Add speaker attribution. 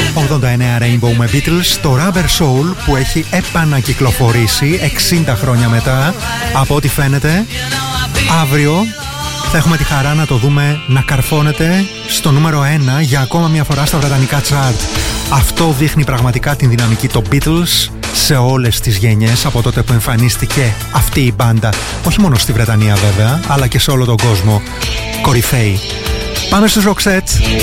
Speaker 1: 89 Rainbow με Beatles, το Rubber Soul που έχει επανακυκλοφορήσει 60 χρόνια μετά. Από ό,τι φαίνεται, αύριο θα έχουμε τη χαρά να το δούμε να καρφώνεται στο νούμερο 1 για ακόμα μια φορά στα βρετανικά chart. Αυτό δείχνει πραγματικά την δυναμική των Beatles σε όλες τις γενιές από τότε που εμφανίστηκε αυτή η μπάντα. Όχι μόνο στη Βρετανία βέβαια, αλλά και σε όλο τον κόσμο. Κορυφαίοι. Πάμε στους Roxette.